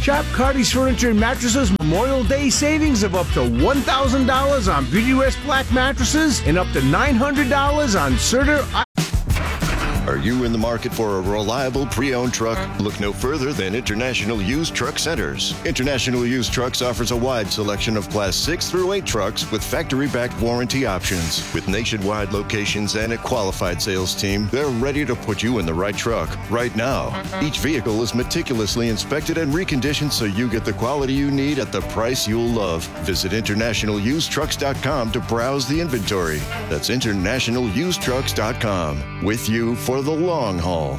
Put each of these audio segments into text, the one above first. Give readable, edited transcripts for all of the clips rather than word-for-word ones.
Shop Cardi's Furniture and Mattresses Memorial Day savings of up to $1,000 on Beautyrest Black mattresses and up to $900 on Serta. Are you in the market for a reliable pre-owned truck? Look no further than International Used Truck Centers. International Used Trucks offers a wide selection of Class 6 through 8 trucks with factory-backed warranty options. With nationwide locations and a qualified sales team, they're ready to put you in the right truck right now. Each vehicle is meticulously inspected and reconditioned so you get the quality you need at the price you'll love. Visit InternationalUsedTrucks.com to browse the inventory. That's InternationalUsedTrucks.com. With you for the long haul.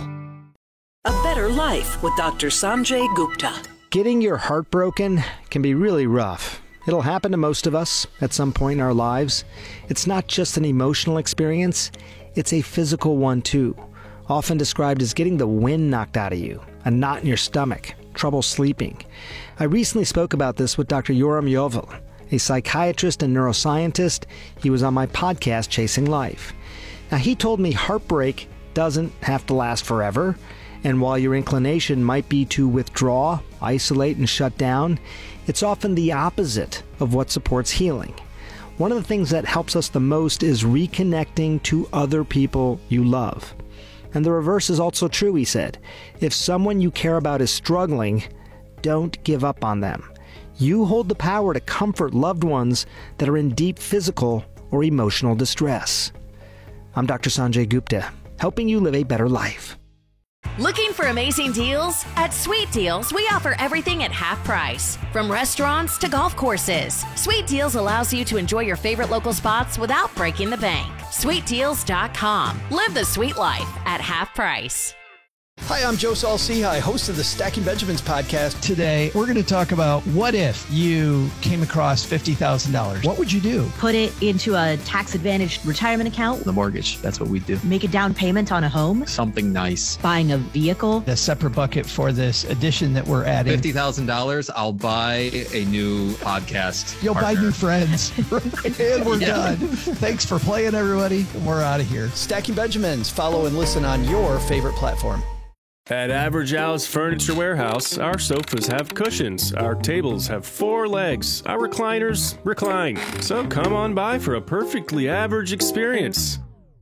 A Better Life with Dr. Sanjay Gupta. Getting your heart broken can be really rough. It'll happen to most of us at some point in our lives. It's not just an emotional experience, it's a physical one too. Often described as getting the wind knocked out of you, a knot in your stomach, trouble sleeping. I recently spoke about this with Dr. Yoram Yovel, a psychiatrist and neuroscientist. He was on my podcast, Chasing Life. Now, he told me heartbreak doesn't have to last forever, and while your inclination might be to withdraw, isolate, and shut down, it's often the opposite of what supports healing. One of the things that helps us the most is reconnecting to other people you love. And the reverse is also true, he said. If someone you care about is struggling, don't give up on them. You hold the power to comfort loved ones that are in deep physical or emotional distress. I'm Dr. Sanjay Gupta, helping you live a better life. Looking for amazing deals? At Sweet Deals, we offer everything at half price. From restaurants to golf courses, Sweet Deals allows you to enjoy your favorite local spots without breaking the bank. SweetDeals.com. Live the sweet life at half price. Hi, I'm Joe Saul-Sehy, host of the Stacking Benjamins podcast. Today, we're going to talk about what if you came across $50,000? What would you do? Put it into a tax-advantaged retirement account. The mortgage, that's what we do. Make a down payment on a home. Something nice. Buying a vehicle. A separate bucket for this addition that we're adding. $50,000, I'll buy a new podcast You'll partner. buy new friends. And we're done. Thanks for playing, everybody. We're out of here. Stacking Benjamins. Follow and listen on your favorite platform. At Average Al's Furniture Warehouse, our sofas have cushions, our tables have 4 legs, our recliners recline. So come on by for a perfectly average experience.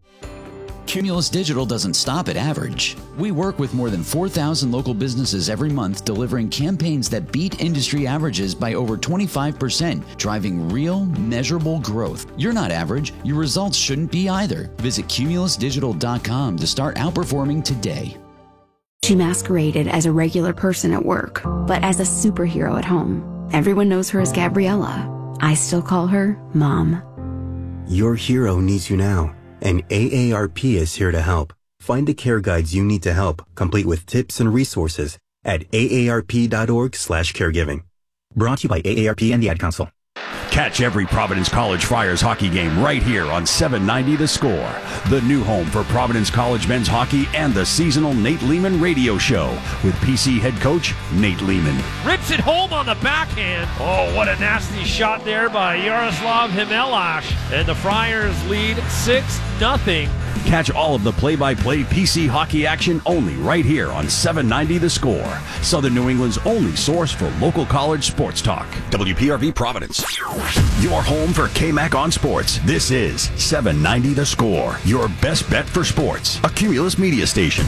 Cumulus Digital doesn't stop at average. We work with more than 4,000 local businesses every month, delivering campaigns that beat industry averages by over 25%, driving real, measurable growth. You're not average. Your results shouldn't be either. Visit cumulusdigital.com to start outperforming today. She masqueraded as a regular person at work, but as a superhero at home. Everyone knows her as Gabriella. I still call her Mom. Your hero needs you now, and AARP is here to help. Find the care guides you need to help, complete with tips and resources at aarp.org/caregiving. Brought to you by AARP and the Ad Council. Catch every Providence College Friars hockey game right here on 790 The Score, the new home for Providence College men's hockey and the seasonal Nate Lehman radio show with PC head coach Nate Lehman. Rips it home on the backhand. Oh, what a nasty shot there by Yaroslav Himelash. And the Friars lead 6-0. Catch all of the play-by-play PC hockey action only right here on 790 The Score, Southern New England's only source for local college sports talk. WPRV Providence, your home for KMAC on sports. This is 790 The Score, your best bet for sports, a Cumulus media station.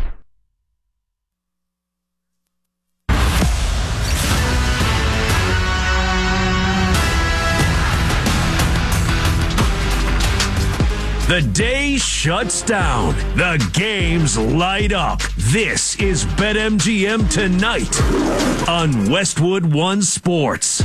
The day shuts down. The games light up. This is BetMGM Tonight on Westwood One Sports.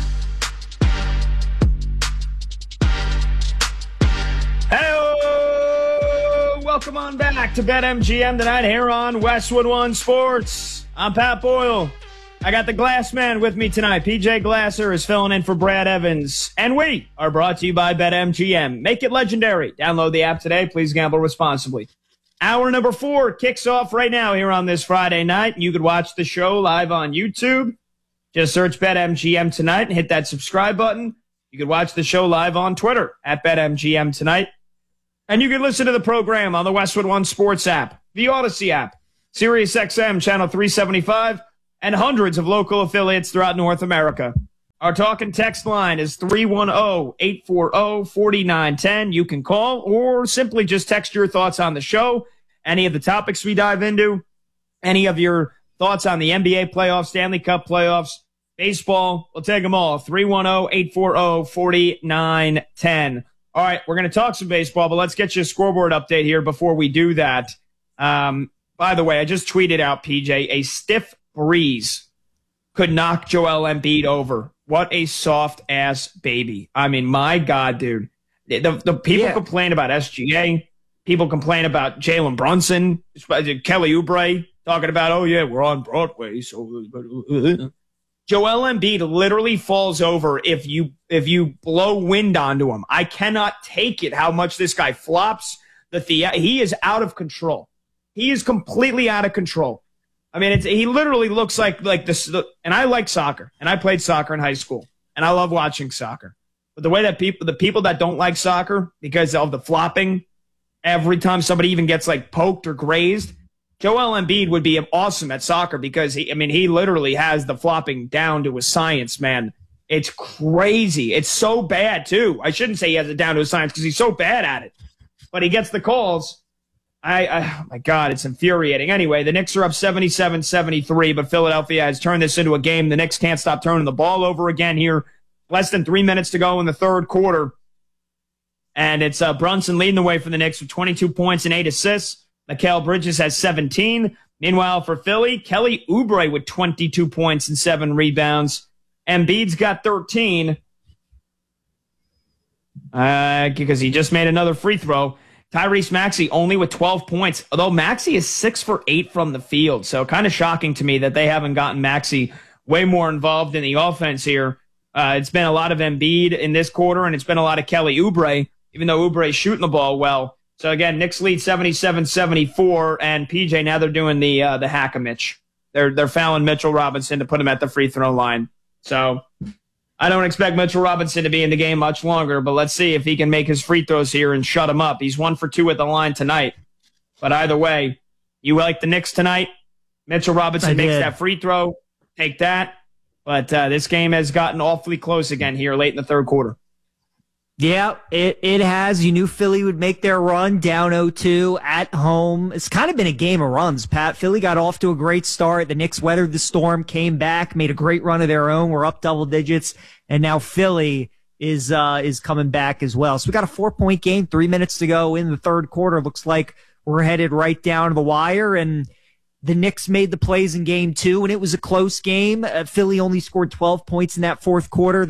Hello! Welcome on back to BetMGM Tonight here on Westwood One Sports. I'm Pat Boyle. I got the Glass Man with me tonight. PJ Glasser is filling in for Brad Evans. And we are brought to you by BetMGM. Make it legendary. Download the app today. Please gamble responsibly. Hour number 4 kicks off right now here on this Friday night. You could watch the show live on YouTube. Just search BetMGM Tonight and hit that subscribe button. You could watch the show live on Twitter at BetMGM Tonight. And you can listen to the program on the Westwood One Sports app, the Odyssey app, SiriusXM Channel 375, and hundreds of local affiliates throughout North America. Our talk and text line is 310-840-4910. You can call or simply just text your thoughts on the show, any of the topics we dive into, any of your thoughts on the NBA playoffs, Stanley Cup playoffs, baseball. We'll take them all. 310-840-4910. All right, we're going to talk some baseball, but let's get you a scoreboard update here before we do that. By the way, I just tweeted out, PJ, a stiff breeze could knock Joel Embiid over. What a soft-ass baby. I mean, my God, dude. The people complain about SGA. People complain about Jalen Brunson. Kelly Oubre talking about, oh, yeah, we're on Broadway. So Joel Embiid literally falls over if you blow wind onto him. I cannot take it how much this guy flops. He is out of control. He is completely out of control. I mean, he literally looks like this. And I like soccer, and I played soccer in high school, and I love watching soccer. But the way that the people that don't like soccer because of the flopping, every time somebody even gets like poked or grazed, Joel Embiid would be awesome at soccer because he literally has the flopping down to a science, man. It's crazy. It's so bad too. I shouldn't say he has it down to a science because he's so bad at it, but he gets the calls. Oh my God, it's infuriating. Anyway, the Knicks are up 77-73, but Philadelphia has turned this into a game. The Knicks can't stop turning the ball over again here. Less than 3 minutes to go in the third quarter. And it's Brunson leading the way for the Knicks with 22 points and 8 assists. Mikal Bridges has 17. Meanwhile, for Philly, Kelly Oubre with 22 points and 7 rebounds. Embiid's got 13 because he just made another free throw. Tyrese Maxey only with 12 points, although Maxey is 6 for 8 from the field. So kind of shocking to me that they haven't gotten Maxey way more involved in the offense here. It's been a lot of Embiid in this quarter, and it's been a lot of Kelly Oubre, even though Oubre is shooting the ball well. So again, Knicks lead 77-74, and PJ, now they're doing the hack-a-Mitch. They're fouling Mitchell Robinson to put him at the free throw line. So I don't expect Mitchell Robinson to be in the game much longer, but let's see if he can make his free throws here and shut him up. He's 1 for 2 at the line tonight. But either way, you like the Knicks tonight? Mitchell Robinson makes that free throw. Take that. But this game has gotten awfully close again here late in the third quarter. Yeah, it has. You knew Philly would make their run down 0-2 at home. It's kind of been a game of runs, Pat. Philly got off to a great start. The Knicks weathered the storm, came back, made a great run of their own. We're up double digits, and now Philly is coming back as well. So we got a 4-point game, 3 minutes to go in the third quarter. Looks like we're headed right down to the wire, and the Knicks made the plays in game 2, and it was a close game. Philly only scored 12 points in that fourth quarter.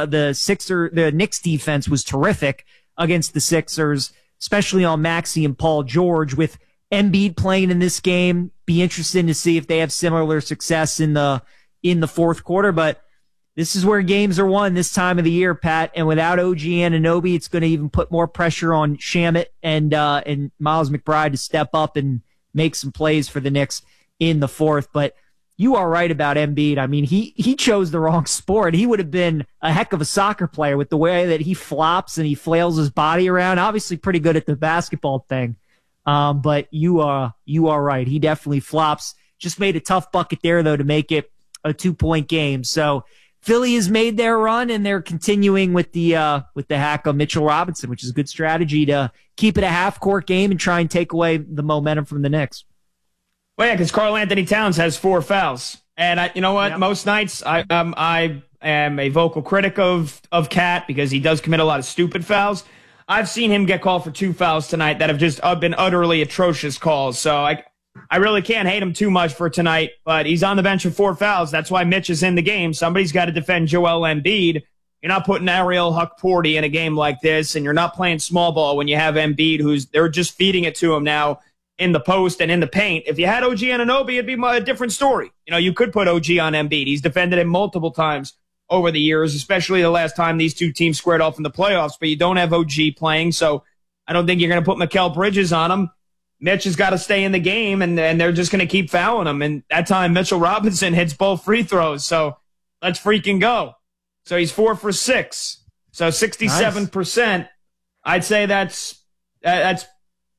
The Knicks defense was terrific against the Sixers, especially on Maxey and Paul George. With Embiid playing in this game, be interesting to see if they have similar success in the fourth quarter. But this is where games are won this time of the year, Pat. And without OG Anunoby, it's going to even put more pressure on Shamet and Miles McBride to step up and make some plays for the Knicks in the fourth. But you are right about Embiid. I mean, he chose the wrong sport. He would have been a heck of a soccer player with the way that he flops and he flails his body around. Obviously pretty good at the basketball thing. But you are right. He definitely flops. Just made a tough bucket there, though, to make it a 2-point game. So Philly has made their run, and they're continuing with the hack of Mitchell Robinson, which is a good strategy to keep it a half-court game and try and take away the momentum from the Knicks. Well, yeah, because Karl Anthony Towns has 4 fouls. And you know what? Yep. Most nights I am a vocal critic of Cat because he does commit a lot of stupid fouls. I've seen him get called for 2 fouls tonight that have just been utterly atrocious calls. So I really can't hate him too much for tonight, but he's on the bench with 4 fouls. That's why Mitch is in the game. Somebody's got to defend Joel Embiid. You're not putting Ariel Hukporti in a game like this, and you're not playing small ball when you have Embiid, they're just feeding it to him now in the post and in the paint. If you had OG Anunoby, it'd be a different story. You know, you could put OG on Embiid. He's defended him multiple times over the years, especially the last time these two teams squared off in the playoffs, but you don't have OG playing, so I don't think you're going to put Mikal Bridges on him. Mitch has got to stay in the game, and they're just going to keep fouling him. And that time, Mitchell Robinson hits both free throws, so let's freaking go. So he's 4 for 6, so 67%. Nice. I'd say that's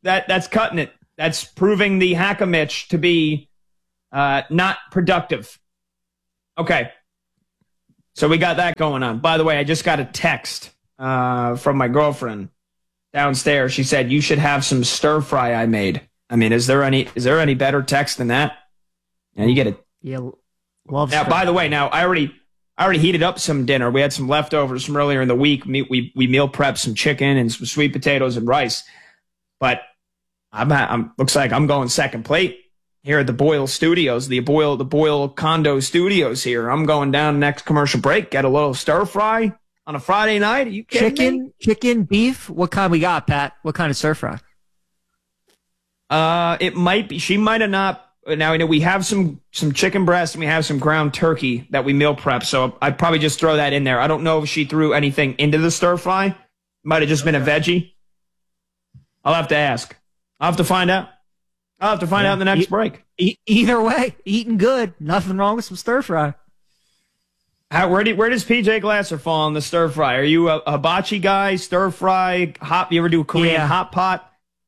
cutting it. That's proving the Hack-a-Mitch to be not productive. Okay. So we got that going on. By the way, I just got a text from my girlfriend downstairs. She said, you should have some stir fry I made. I mean, is there any better text than that? Yeah, you get it. Yeah, love. Now, by the way, I already heated up some dinner. We had some leftovers from earlier in the week. We meal prepped some chicken and some sweet potatoes and rice. But looks like I'm going second plate here at the Boyle Studios, the Boyle Condo Studios here. I'm going down next commercial break, get a little stir fry on a Friday night. Are you kidding me? Chicken, beef? What kind we got, Pat? What kind of stir fry? It might be. She might have not. Now, I know we have some chicken breast and we have some ground turkey that we meal prep, so I'd probably just throw that in there. I don't know if she threw anything into the stir fry. Might have just been a veggie. I'll have to ask. I'll have to find out. I'll have to find out in the next break. Either way, eating good. Nothing wrong with some stir fry. Where does PJ Glasser fall on the stir fry? Are you a hibachi guy, stir fry, hot? You ever do a Korean hot pot?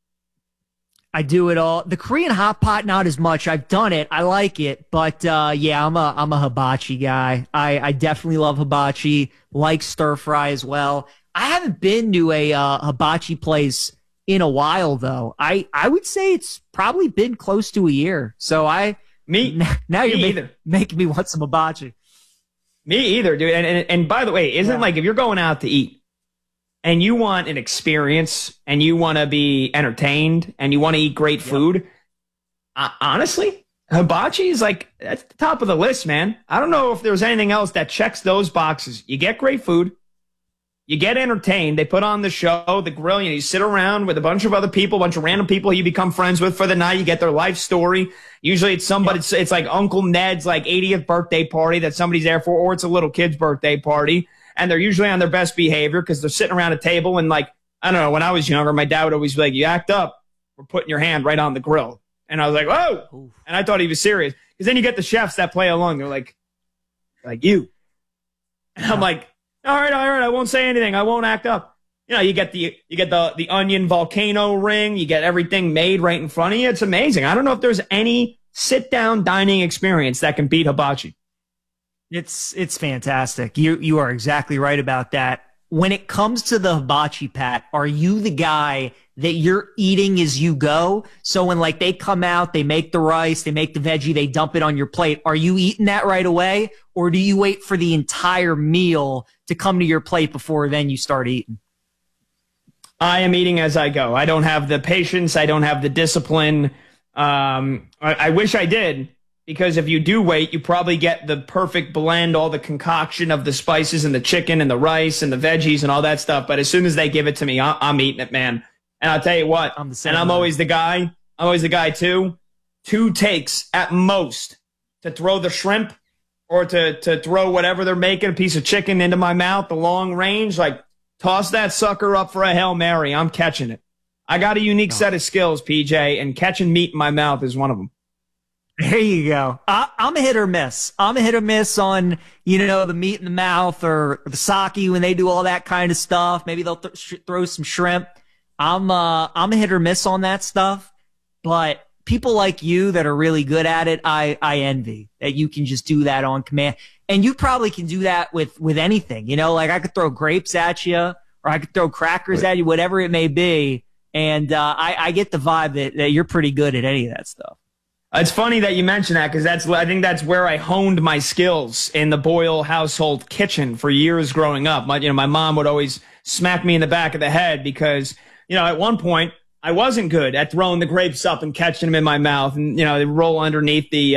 I do it all. The Korean hot pot, not as much. I've done it. I like it. But, I'm a hibachi guy. I definitely love hibachi, like stir fry as well. I haven't been to a hibachi place in a while, though. I would say it's probably been close to a year. So now you're making me want some hibachi. Me either, dude. And by the way, isn't like if you're going out to eat, and you want an experience, and you want to be entertained, and you want to eat great food, honestly, hibachi is that's the top of the list, man. I don't know if there's anything else that checks those boxes. You get great food, you get entertained, they put on the show, the grill, you sit around with a bunch of other people, a bunch of random people you become friends with for the night, you get their life story. Usually it's somebody, it's like Uncle Ned's 80th birthday party that somebody's there for, or it's a little kid's birthday party. And they're usually on their best behavior because they're sitting around a table and I don't know, when I was younger, my dad would always be like, you act up, we're putting your hand right on the grill. And I was like, whoa. Oof. And I thought he was serious. Because then you get the chefs that play along. They're like you. And I'm like, all right, I won't say anything. I won't act up. You get the onion volcano ring. You get everything made right in front of you. It's amazing. I don't know if there's any sit-down dining experience that can beat hibachi. It's fantastic. You are exactly right about that. When it comes to the hibachi, Pat, are you the guy that you're eating as you go? So when they come out, they make the rice, they make the veggie, they dump it on your plate. Are you eating that right away? Or do you wait for the entire meal to come to your plate before then you start eating? I am eating as I go. I don't have the patience. I don't have the discipline. I wish I did. Because if you do wait, you probably get the perfect blend, all the concoction of the spices and the chicken and the rice and the veggies and all that stuff. But as soon as they give it to me, I'm eating it, man. And I'll tell you what, I'm always the guy. I'm always the guy, too. 2 takes at most to throw the shrimp or to throw whatever they're making, a piece of chicken into my mouth, the long range. Toss that sucker up for a Hail Mary. I'm catching it. I got a unique set of skills, PJ, and catching meat in my mouth is one of them. There you go. I'm a hit or miss. I'm a hit or miss on, the meat in the mouth or the sake when they do all that kind of stuff. Maybe they'll throw some shrimp. I'm a hit or miss on that stuff. But people like you that are really good at it, I envy that you can just do that on command. And you probably can do that with anything. I could throw grapes at you or I could throw crackers at you, whatever it may be. And I get the vibe that you're pretty good at any of that stuff. It's funny that you mention that because I think that's where I honed my skills in the Boyle household kitchen for years growing up. My mom would always smack me in the back of the head because, at one point I wasn't good at throwing the grapes up and catching them in my mouth, and they roll underneath the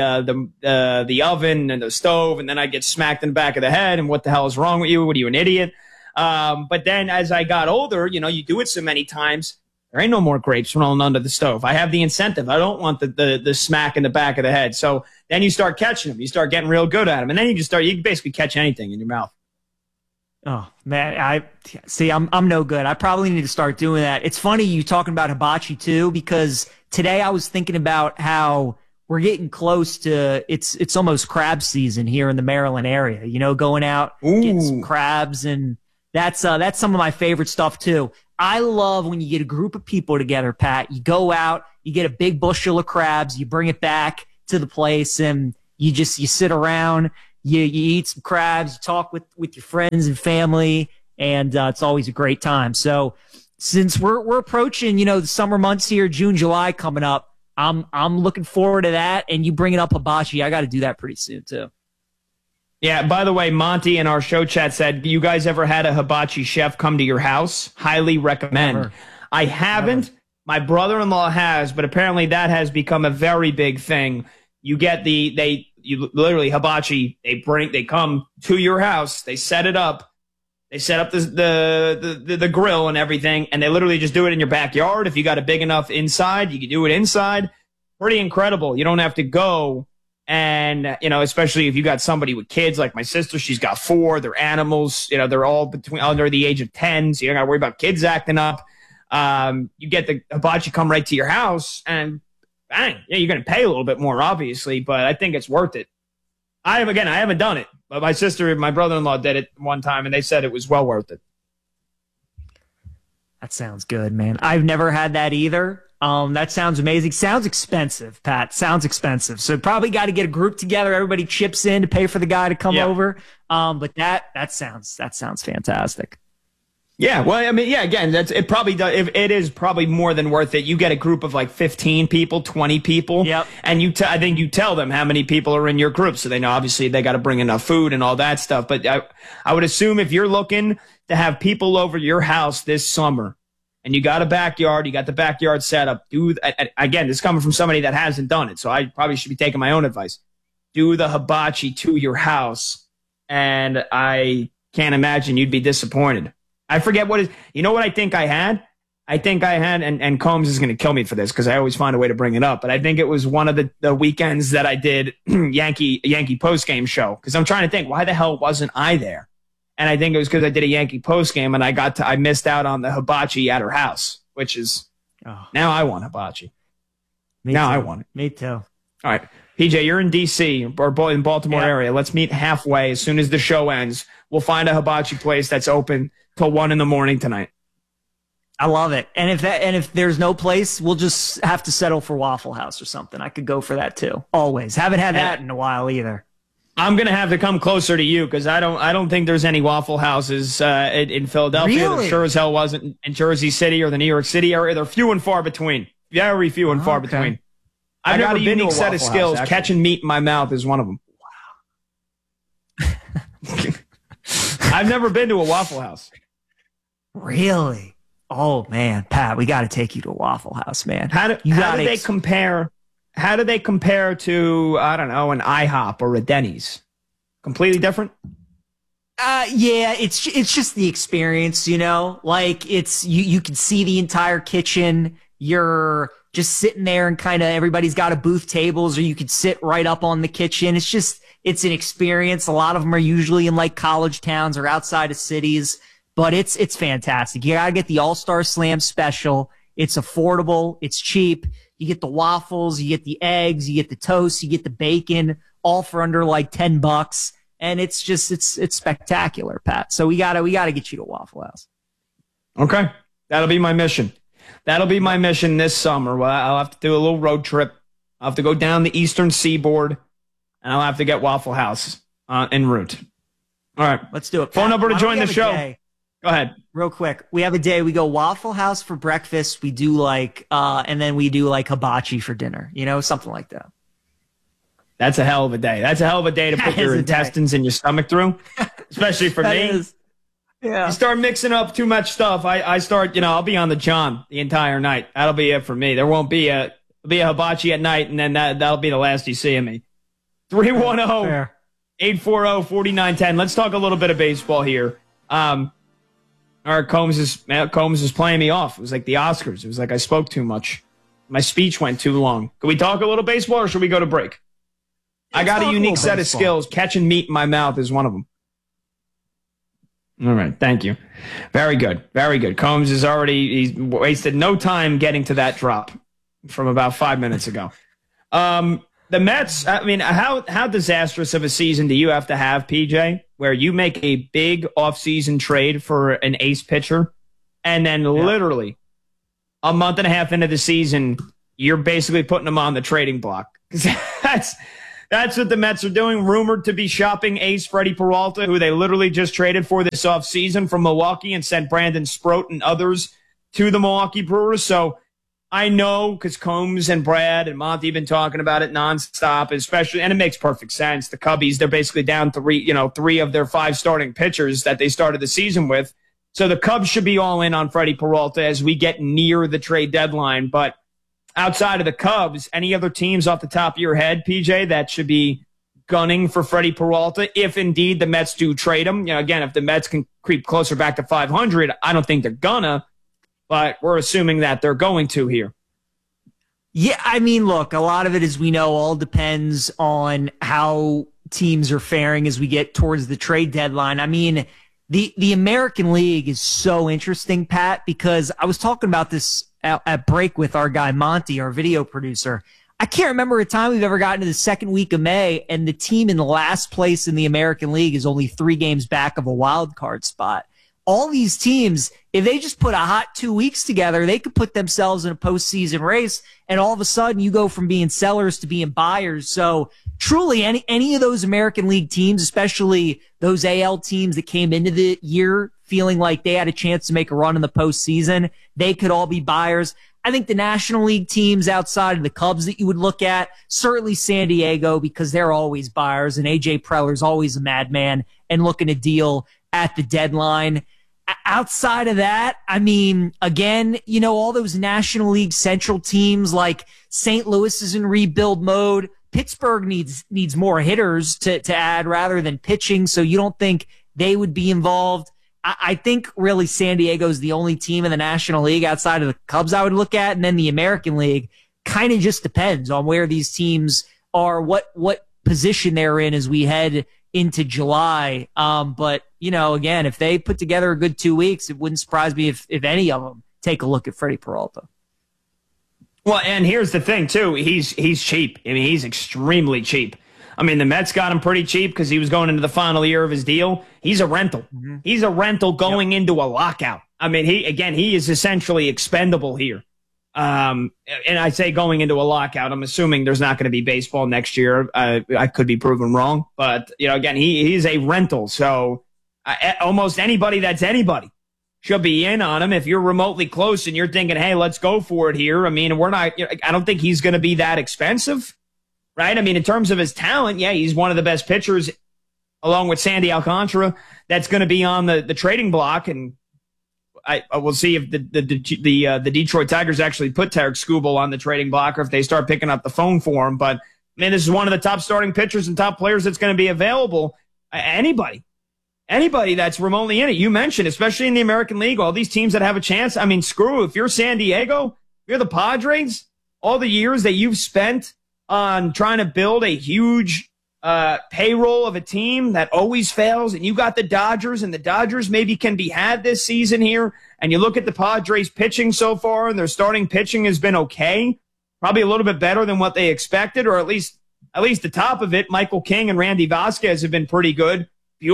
oven and the stove, and then I get smacked in the back of the head. And what the hell is wrong with you? What are you, an idiot? But then as I got older, you do it so many times. There ain't no more grapes rolling under the stove. I have the incentive. I don't want the smack in the back of the head. So then you start catching them. You start getting real good at them. And then you can basically catch anything in your mouth. Oh, man. I'm no good. I probably need to start doing that. It's funny you talking about hibachi too, because today I was thinking about how we're getting close to, it's almost crab season here in the Maryland area, going out, getting some crabs, and that's some of my favorite stuff too. I love when you get a group of people together, Pat. You go out, you get a big bushel of crabs, you bring it back to the place, and you sit around, you eat some crabs, you talk with your friends and family, and it's always a great time. So since we're approaching, the summer months here, June, July coming up, I'm looking forward to that. And you bringing up hibachi, I got to do that pretty soon too. Yeah, by the way, Monty in our show chat said, you guys ever had a hibachi chef come to your house? Highly recommend. Never. I haven't. Never. My brother-in-law has, but apparently that has become a very big thing. You get you literally hibachi, they come to your house, they set it up. They set up the grill and everything, and they literally just do it in your backyard. If you got a big enough inside, you can do it inside. Pretty incredible. You don't have to go. And, especially if you got somebody with kids like my sister, she's got 4, they're animals, they're all under the age of 10. So you don't got to worry about kids acting up. You get the hibachi come right to your house and bang. Yeah, you're going to pay a little bit more, obviously, but I think it's worth it. I haven't done it, but my sister and my brother-in-law did it one time and they said it was well worth it. That sounds good, man. I've never had that either. That sounds amazing. Sounds expensive, Pat. Sounds expensive. So probably got to get a group together. Everybody chips in to pay for the guy to come over. But that sounds fantastic. Yeah, well, I mean, yeah, again, it probably does. It is probably more than worth it. You get a group of like 15 people, 20 people. Yep. And I think you tell them how many people are in your group. So they know, obviously, they got to bring enough food and all that stuff. But I would assume if you're looking to have people over your house this summer and you got a backyard, you got the backyard set up, again, this is coming from somebody that hasn't done it. So I probably should be taking my own advice. Do the hibachi to your house. And I can't imagine you'd be disappointed. I forget what I think I had? And Combs is going to kill me for this because I always find a way to bring it up, but I think it was one of the weekends that I did Yankee postgame show because I'm trying to think, why the hell wasn't I there? And I think it was because I did a Yankee postgame and I missed out on the hibachi at her house, which is now I want hibachi. I want it. Me too. All right. PJ, you're in D.C. or in Baltimore area. Let's meet halfway as soon as the show ends. We'll find a hibachi place that's open till 1 a.m. tonight. I love it. And if there's no place, we'll just have to settle for Waffle House or something. I could go for that too. Always. Haven't had that in a while either. I'm going to have to come closer to you because I don't think there's any Waffle Houses in Philadelphia. Really? There sure as hell wasn't in Jersey City or the New York City area. They're few and far between. Very few and far between. I've got a unique set of skills. Catching meat in my mouth is one of them. Wow. I've never been to a Waffle House. Really? Oh man, Pat, we got to take you to a Waffle House, man. How do they compare? How do they compare to, I don't know, an IHOP or a Denny's? Completely different? Yeah, it's just the experience, like it's you can see the entire kitchen. You're just sitting there and kind of everybody's got a booth tables or you could sit right up on the kitchen. It's an experience. A lot of them are usually in like college towns or outside of cities, but it's fantastic. You got to get the All-Star Slam special. It's affordable. It's cheap. You get the waffles, you get the eggs, you get the toast, you get the bacon, all for under like $10. And it's spectacular, Pat. So we gotta get you to Waffle House. Okay. That'll be my mission. That'll be my mission this summer. Well, I'll have to do a little road trip. I'll have to go down the eastern seaboard, and I'll have to get Waffle House en route. All right. Let's do it. Phone number to join the show. Go ahead. Real quick. We have a day. We go Waffle House for breakfast. We do and then we do like hibachi for dinner, something like that. That's a hell of a day. That's a hell of a day to put your intestines in your stomach through, especially for me. Yeah. You start mixing up too much stuff. I start, I'll be on the John the entire night. That'll be it for me. There won't be a hibachi at night, and then that'll be the last you see of me. 310-840-4910. Let's talk a little bit of baseball here. All right, Combs is playing me off. It was like the Oscars. It was like I spoke too much. My speech went too long. Can we talk a little baseball, or should we go to break? I got a unique set of skills. Catching meat in my mouth is one of them. All right. Thank you. Very good. Very good. Combs he's wasted no time getting to that drop from about 5 minutes ago. The Mets, I mean, how disastrous of a season do you have to have, PJ, where you make a big offseason trade for an ace pitcher, and then literally a month and a half into the season, you're basically putting them on the trading block? That's That's what the Mets are doing. Rumored to be shopping ace Freddie Peralta, who they literally just traded for this offseason from Milwaukee and sent Brandon Sproat and others to the Milwaukee Brewers. So I know because Combs and Brad and Monty have been talking about it nonstop, especially, and it makes perfect sense. The Cubbies, they're basically down three of their 5 starting pitchers that they started the season with. So the Cubs should be all in on Freddie Peralta as we get near the trade deadline. But outside of the Cubs, any other teams off the top of your head, PJ, that should be gunning for Freddie Peralta if indeed the Mets do trade him? Again, if the Mets can creep closer back to 500, I don't think they're gonna, but we're assuming that they're going to here. Yeah, I mean, look, a lot of it, as we know, all depends on how teams are faring as we get towards the trade deadline. I mean, the American League is so interesting, Pat, because I was talking about this at break with our guy Monty, our video producer. I can't remember a time we've ever gotten to the second week of May and the team in the last place in the American League is only 3 games back of a wild card spot. All these teams, if they just put a hot 2 weeks together, they could put themselves in a postseason race, and all of a sudden you go from being sellers to being buyers. So truly, any of those American League teams, especially those AL teams that came into the year feeling like they had a chance to make a run in the postseason, they could all be buyers. I think the National League teams outside of the Cubs that you would look at, certainly San Diego, because they're always buyers, and A.J. Preller's always a madman and looking to deal at the deadline. Outside of that, I mean, again, all those National League Central teams like St. Louis is in rebuild mode. Pittsburgh needs more hitters to add rather than pitching, so you don't think they would be involved. I think really San Diego is the only team in the National League outside of the Cubs I would look at, and then the American League kind of just depends on where these teams are, what position they're in as we head into July. But, again, if they put together a good 2 weeks, it wouldn't surprise me if any of them take a look at Freddie Peralta. Well, and here's the thing, too. He's cheap. I mean, he's extremely cheap. I mean, the Mets got him pretty cheap because he was going into the final year of his deal. He's a rental. Mm-hmm. He's a rental going into a lockout. I mean, he is essentially expendable here. And I say going into a lockout, I'm assuming there's not going to be baseball next year. I could be proven wrong. But, again, he's a rental. So almost anybody that's anybody should be in on him. If you're remotely close and you're thinking, hey, let's go for it here. I mean, I don't think he's going to be that expensive. Right? I mean, in terms of his talent, yeah, he's one of the best pitchers, along with Sandy Alcantara, that's going to be on the trading block. And I will see if the Detroit Tigers actually put Tarek Skubal on the trading block or if they start picking up the phone for him. But, man, this is one of the top starting pitchers and top players that's going to be available. Anybody that's remotely in it. You mentioned, especially in the American League, all these teams that have a chance. I mean, screw, if you're San Diego, you're the Padres, all the years that you've spent on trying to build a huge payroll of a team that always fails, and you got the Dodgers, and the Dodgers maybe can be had this season here, and you look at the Padres pitching so far, and their starting pitching has been okay, probably a little bit better than what they expected, or at least the top of it. Michael King and Randy Vasquez have been pretty good.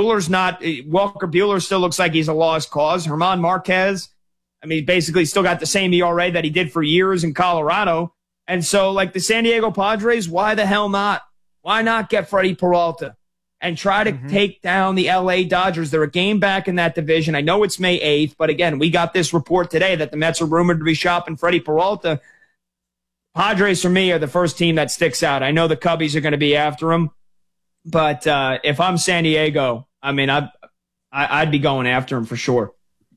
Walker Buehler still looks like he's a lost cause. German Marquez, I mean, basically still got the same ERA that he did for years in Colorado. And so, like the San Diego Padres, why the hell not? Why not get Freddie Peralta and try to take down the LA Dodgers? They're a game back in that division. I know it's May 8th, but again, we got this report today that the Mets are rumored to be shopping Freddie Peralta. Padres, for me, are the first team that sticks out. I know the Cubbies are going to be after him, but if I'm San Diego, I mean, I'd be going after him for sure.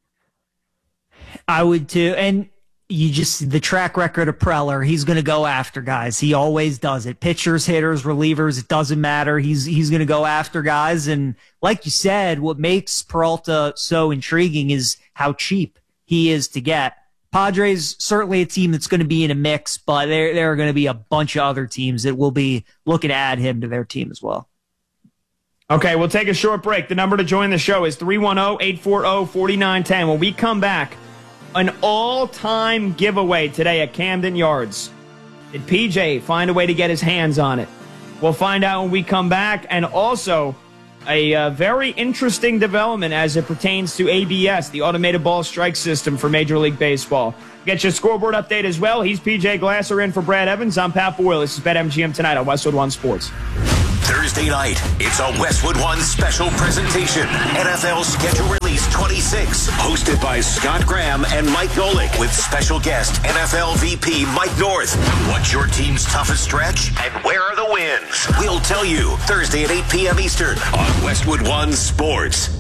I would too. And the track record of Preller, he's going to go after guys. He always does it. Pitchers, hitters, relievers, it doesn't matter. He's going to go after guys. And like you said, what makes Peralta so intriguing is how cheap he is to get. Padres, certainly a team that's going to be in a mix, but there are going to be a bunch of other teams that will be looking to add him to their team as well. Okay, we'll take a short break. The number to join the show is 310-840-4910. When we come back, an all-time giveaway today at Camden Yards. Did PJ find a way to get his hands on it? We'll find out when we come back. And also, a very interesting development as it pertains to ABS, the automated ball strike system for Major League Baseball. Get your scoreboard update as well. He's PJ Glasser in for Brad Evans. I'm Pat Boyle. This is BetMGM tonight on Westwood One Sports. Thursday night, it's a Westwood One special presentation. NFL Schedule Release 26, hosted by Scott Graham and Mike Golick, with special guest NFL VP Mike North. What's your team's toughest stretch, and where are the wins? We'll tell you Thursday at 8 p.m. Eastern on Westwood One Sports.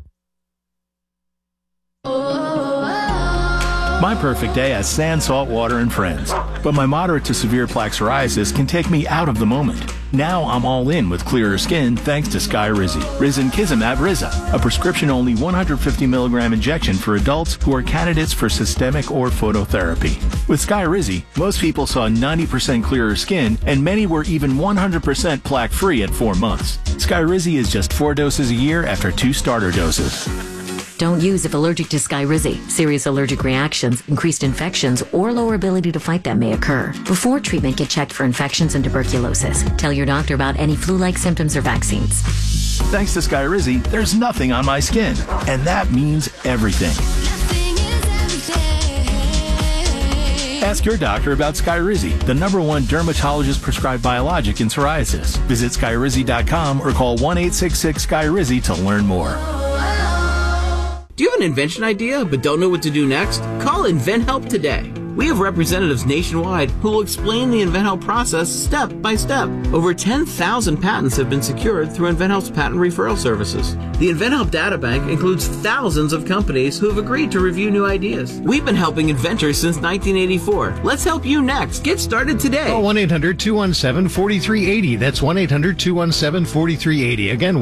My perfect day has sand, salt water, and friends. But my moderate to severe plaque psoriasis can take me out of the moment. Now I'm all in with clearer skin thanks to Skyrizi. Risankizumab Riza, a prescription-only 150 milligram injection for adults who are candidates for systemic or phototherapy. With Skyrizi, most people saw 90% clearer skin, and many were even 100% plaque-free at 4 months. Skyrizi is just 4 doses a year after 2 starter doses. Don't use if allergic to Skyrizi. Serious allergic reactions, increased infections, or lower ability to fight them may occur. Before treatment, get checked for infections and tuberculosis. Tell your doctor about any flu-like symptoms or vaccines. Thanks to Skyrizi, there's nothing on my skin, and that means everything. Ask your doctor about Skyrizi, the #1 dermatologist-prescribed biologic in psoriasis. Visit Skyrizi.com or call 1-866-SKYRIZI to learn more. Do you have an invention idea but don't know what to do next? Call InventHelp today. We have representatives nationwide who will explain the InventHelp process step by step. Over 10,000 patents have been secured through InventHelp's patent referral services. The InventHelp databank includes thousands of companies who have agreed to review new ideas. We've been helping inventors since 1984. Let's help you next. Get started today. Call 1-800-217-4380. That's 1-800-217-4380. Again,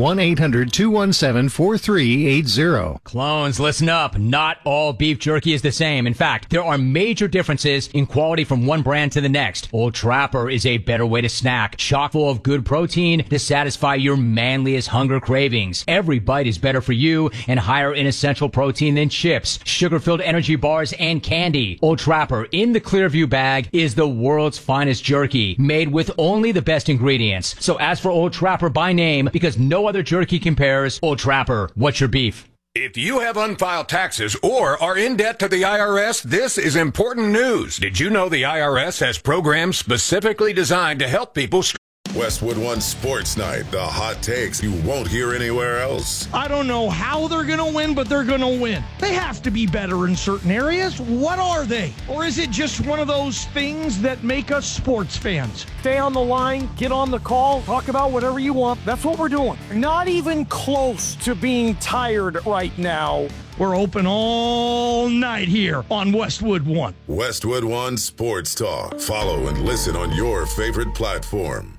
1-800-217-4380. Clones, listen up. Not all beef jerky is the same. In fact, there are major differences in quality from one brand to the next. Old Trapper is a better way to snack, chock full of good protein to satisfy your manliest hunger cravings. Every bite is better for you and higher in essential protein than chips, sugar-filled energy bars, and candy. Old Trapper in the Clearview bag is the world's finest jerky, made with only the best ingredients. So ask for Old Trapper by name because no other jerky compares. Old Trapper, what's your beef? If you have unfiled taxes or are in debt to the IRS, this is important news. Did you know the IRS has programs specifically designed to help people? Westwood One Sports Night, the hot takes you won't hear anywhere else. I don't know how they're going to win, but they're going to win. They have to be better in certain areas. What are they? Or is it just one of those things that make us sports fans? Stay on the line, get on the call, talk about whatever you want. That's what we're doing. Not even close to being tired right now. We're open all night here on Westwood One. Westwood One Sports Talk. Follow and listen on your favorite platform.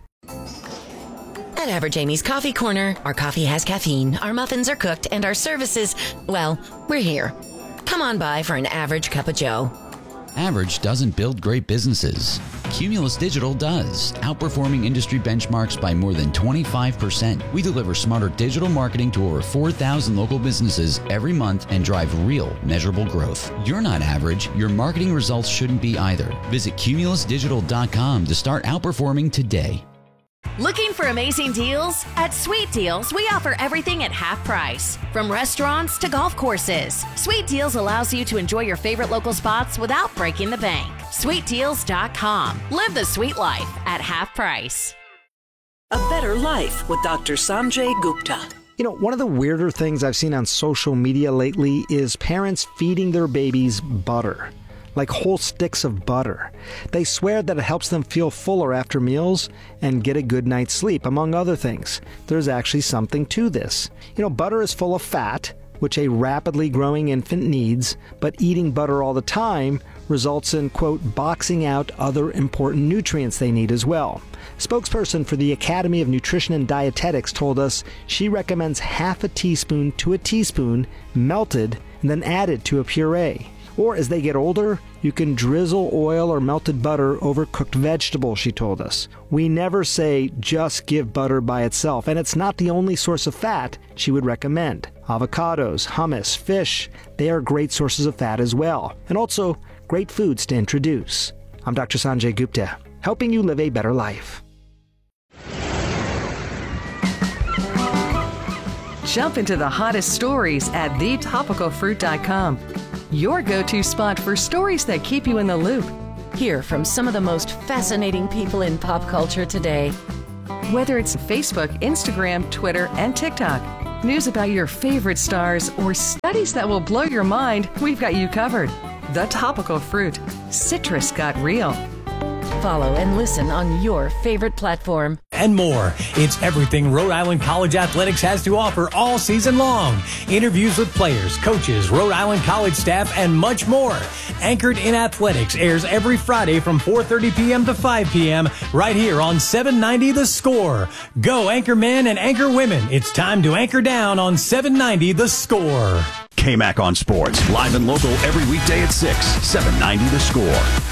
At Average Amy's Coffee Corner, our coffee has caffeine, our muffins are cooked, and our services, well, we're here. Come on by for an average cup of joe. Average doesn't build great businesses. Cumulus Digital does, outperforming industry benchmarks by more than 25%. We deliver smarter digital marketing to over 4,000 local businesses every month and drive real, measurable growth. You're not average. Your marketing results shouldn't be either. Visit cumulusdigital.com to start outperforming today. Looking for amazing deals? At Sweet Deals, we offer everything at half price. From restaurants to golf courses, Sweet Deals allows you to enjoy your favorite local spots without breaking the bank. SweetDeals.com. Live the sweet life at half price. A Better Life with Dr. Sanjay Gupta. You know, one of the weirder things I've seen on social media lately is parents feeding their babies butter. Like whole sticks of butter. They swear that it helps them feel fuller after meals and get a good night's sleep, among other things. There's actually something to this. You know, butter is full of fat, which a rapidly growing infant needs, but eating butter all the time results in, quote, boxing out other important nutrients they need as well. Spokesperson for the Academy of Nutrition and Dietetics told us she recommends half a teaspoon to a teaspoon melted and then added to a puree. Or as they get older, you can drizzle oil or melted butter over cooked vegetables, she told us. We never say just give butter by itself, and it's not the only source of fat she would recommend. Avocados, hummus, fish, they are great sources of fat as well, and also great foods to introduce. I'm Dr. Sanjay Gupta, helping you live a better life. Jump into the hottest stories at thetopicalfruit.com. Your go-to spot for stories that keep you in the loop. Hear from some of the most fascinating people in pop culture today. Whether it's Facebook, Instagram, Twitter, and TikTok, news about your favorite stars, or studies that will blow your mind, we've got you covered. The Topical Fruit. Citrus got real. Follow and listen on your favorite platform. And more. It's everything Rhode Island College Athletics has to offer all season long. Interviews with players, coaches, Rhode Island College staff, and much more. Anchored in Athletics airs every Friday from 4:30 p.m. to 5 p.m. right here on 790 The Score. Go anchor men and anchor women. It's time to anchor down on 790 The Score. KMAC on Sports, live and local every weekday at 6, 790 The Score.